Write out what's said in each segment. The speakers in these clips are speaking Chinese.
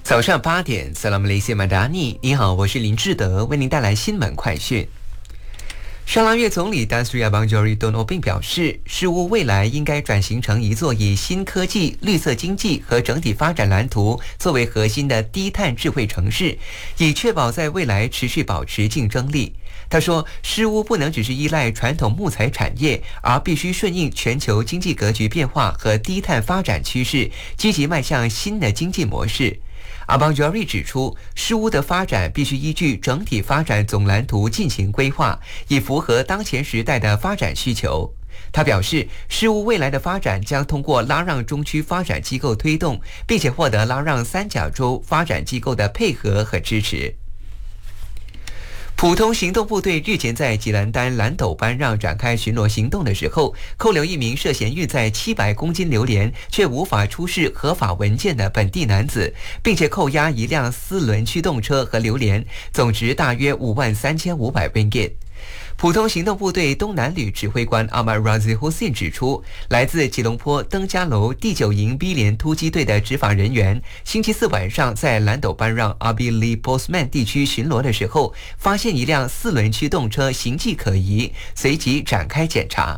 早上8点 Salam Malaysia Madani， 你好，我是林志德，为您带来新闻快讯。沙拉越总理丹斯里亚邦乔里多诺并表示，事务未来应该转型成一座以新科技、绿色经济和整体发展蓝图作为核心的低碳智慧城市，以确保在未来持续保持竞争力。他说，事务不能只是依赖传统木材产业，而必须顺应全球经济格局变化和低碳发展趋势，积极迈向新的经济模式。阿邦乔瑞指出，事务的发展必须依据整体发展总蓝图进行规划，以符合当前时代的发展需求。他表示，事务未来的发展将通过拉让中区发展机构推动，并且获得拉让三角洲发展机构的配合和支持。普通行动部队日前在吉兰丹兰斗班让展开巡逻行动的时候，扣留一名涉嫌运载700公斤榴莲却无法出示合法文件的本地男子，并且扣押一辆4轮驱动车和榴莲，总值大约53500 ringgit。普通行动部队东南旅指挥官阿马拉兹胡辛指出，来自吉隆坡登嘉楼第9营 B 连突击队的执法人员星期四晚上在兰斗班让阿比利波斯曼地区巡逻的时候，发现一辆4轮驱动车形迹可疑，随即展开检查。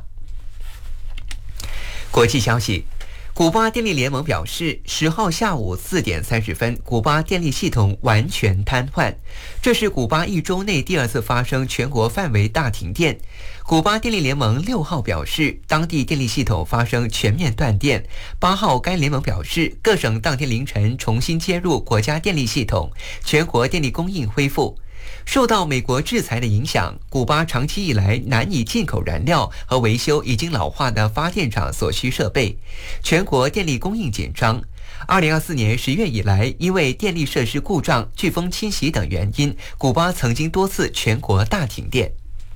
国际消息，古巴电力联盟表示，10号下午4点30分，古巴电力系统完全瘫痪。这是古巴1周内第2次发生全国范围大停电。古巴电力联盟6号表示，当地电力系统发生全面断电。8号，该联盟表示，各省当天凌晨重新接入国家电力系统，全国电力供应恢复。受到美国制裁的影响，古巴长期以来难以进口燃料和维修已经老化的发电厂所需设备，全国电力供应紧张。2024年10月以来，因为电力设施故障、飓风侵袭等原因，古巴曾经多次全国大停电。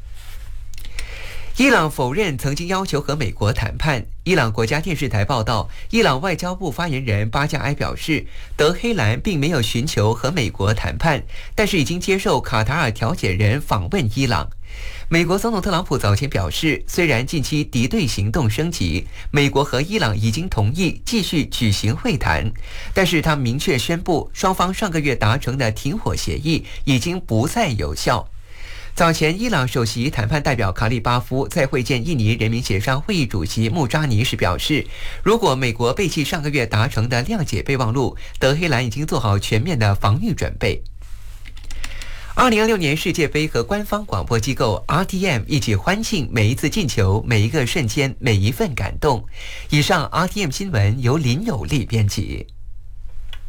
伊朗否认曾经要求和美国谈判。伊朗国家电视台报道，伊朗外交部发言人巴加埃表示，德黑兰并没有寻求和美国谈判，但是已经接受卡塔尔调解人访问伊朗。美国总统特朗普早前表示，虽然近期敌对行动升级，美国和伊朗已经同意继续举行会谈，但是他明确宣布，双方上个月达成的停火协议已经不再有效。早前，伊朗首席谈判代表卡利巴夫在会见印尼人民协商会议主席穆扎尼时表示，如果美国背弃上个月达成的谅解备忘录，德黑兰已经做好全面的防御准备。2026年世界杯和官方广播机构 RTM 一起欢庆每一次进球、每一个瞬间、每一份感动。以上 RTM 新闻由林有利编辑。